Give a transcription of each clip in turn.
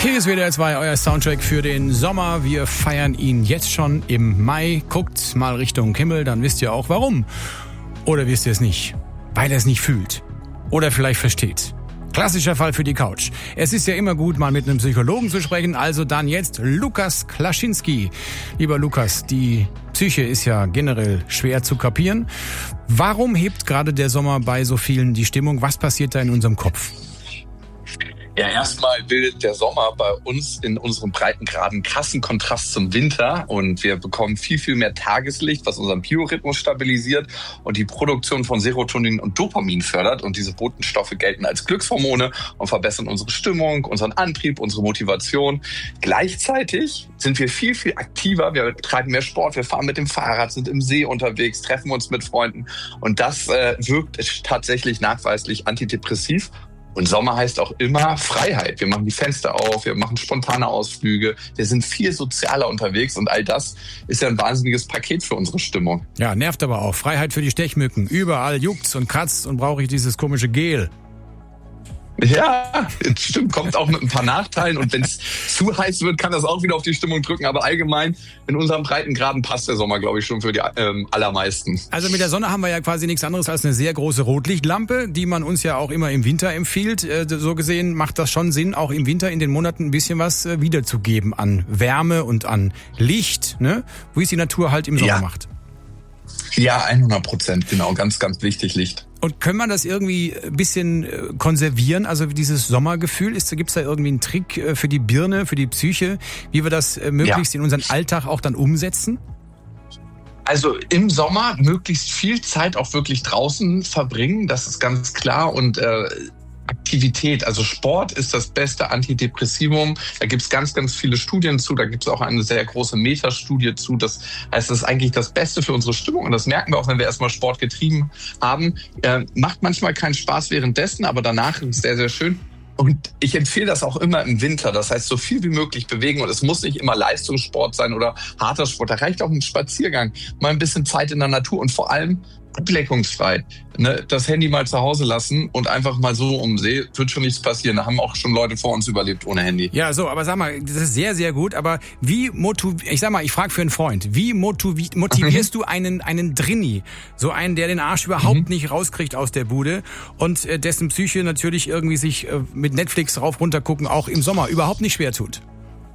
Hier ist WDR 2, euer Soundtrack für den Sommer. Wir feiern ihn jetzt schon im Mai. Guckt mal Richtung Himmel, dann wisst ihr auch warum. Oder wisst ihr es nicht? Weil er es nicht fühlt. Oder vielleicht versteht. Klassischer Fall für die Couch. Es ist ja immer gut, mal mit einem Psychologen zu sprechen. Also dann jetzt Lukas Klaschinski. Lieber Lukas, die Psyche ist ja generell schwer zu kapieren. Warum hebt gerade der Sommer bei so vielen die Stimmung? Was passiert da in unserem Kopf? Ja, erstmal bildet der Sommer bei uns in unserem Breitengraden krassen Kontrast zum Winter und wir bekommen viel, viel mehr Tageslicht, was unseren Biorhythmus stabilisiert und die Produktion von Serotonin und Dopamin fördert. Und diese Botenstoffe gelten als Glückshormone und verbessern unsere Stimmung, unseren Antrieb, unsere Motivation. Gleichzeitig sind wir viel, viel aktiver. Wir treiben mehr Sport, wir fahren mit dem Fahrrad, sind im See unterwegs, treffen uns mit Freunden und das wirkt tatsächlich nachweislich antidepressiv. Und Sommer heißt auch immer Freiheit. Wir machen die Fenster auf, wir machen spontane Ausflüge, wir sind viel sozialer unterwegs und all das ist ja ein wahnsinniges Paket für unsere Stimmung. Ja, nervt aber auch. Freiheit für die Stechmücken. Überall juckt's und kratzt und brauche ich dieses komische Gel. Ja, stimmt, kommt auch mit ein paar Nachteilen und wenn es zu heiß wird, kann das auch wieder auf die Stimmung drücken, aber allgemein in unserem Breitengraden passt der Sommer, glaube ich, schon für die allermeisten. Also mit der Sonne haben wir ja quasi nichts anderes als eine sehr große Rotlichtlampe, die man uns ja auch immer im Winter empfiehlt. So gesehen macht das schon Sinn, auch im Winter in den Monaten ein bisschen was wiederzugeben an Wärme und an Licht, ne? Wie es die Natur halt im Sommer macht. Ja, 100%, genau, ganz, ganz wichtig, Licht. Und können wir das irgendwie ein bisschen konservieren, also dieses Sommergefühl? Gibt's da irgendwie einen Trick für die Birne, für die Psyche, wie wir das möglichst in unseren Alltag auch dann umsetzen? Also im Sommer möglichst viel Zeit auch wirklich draußen verbringen, das ist ganz klar und Aktivität, also Sport ist das beste Antidepressivum. Da gibt es ganz, ganz viele Studien zu. Da gibt es auch eine sehr große Metastudie zu. Das heißt, das ist eigentlich das Beste für unsere Stimmung. Und das merken wir auch, wenn wir erstmal Sport getrieben haben. Macht manchmal keinen Spaß währenddessen, aber danach ist es sehr, sehr schön. Und ich empfehle das auch immer im Winter. Das heißt, so viel wie möglich bewegen. Und es muss nicht immer Leistungssport sein oder harter Sport. Da reicht auch ein Spaziergang, mal ein bisschen Zeit in der Natur und vor allem ablenkungsfrei. Ne? Das Handy mal zu Hause lassen und einfach mal so um See, wird schon nichts passieren. Da haben auch schon Leute vor uns überlebt ohne Handy. Ja, so, aber sag mal, das ist sehr, sehr gut. Aber ich frage für einen Freund, wie motivierst du einen Drini? So einen, der den Arsch überhaupt nicht rauskriegt aus der Bude und dessen Psyche natürlich irgendwie sich mit Netflix rauf runter gucken auch im Sommer überhaupt nicht schwer tut?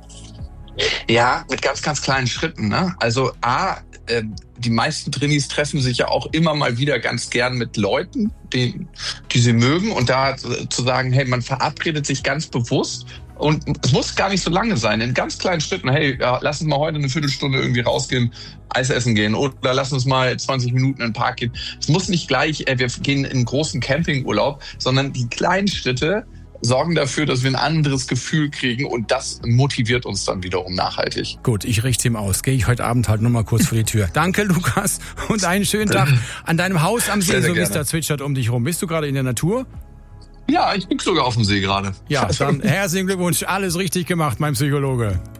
Ja, mit ganz, ganz kleinen Schritten. Ne? Also die meisten Drinis treffen sich ja auch immer mal wieder ganz gern mit Leuten, die sie mögen. Und da zu sagen, hey, man verabredet sich ganz bewusst. Und es muss gar nicht so lange sein, in ganz kleinen Schritten. Hey, ja, lass uns mal heute eine Viertelstunde irgendwie rausgehen, Eis essen gehen. Oder lass uns mal 20 Minuten in den Park gehen. Es muss nicht gleich, wir gehen in einen großen Campingurlaub, sondern die kleinen Schritte sorgen dafür, dass wir ein anderes Gefühl kriegen und das motiviert uns dann wiederum nachhaltig. Gut, ich richte ihm aus. Gehe ich heute Abend halt nur mal kurz vor die Tür. Danke, Lukas, und einen schönen Tag an deinem Haus am See, sehr, sehr so wie es da zwitschert um dich rum. Bist du gerade in der Natur? Ja, ich bin sogar auf dem See gerade. Ja, dann herzlichen Glückwunsch. Alles richtig gemacht, mein Psychologe.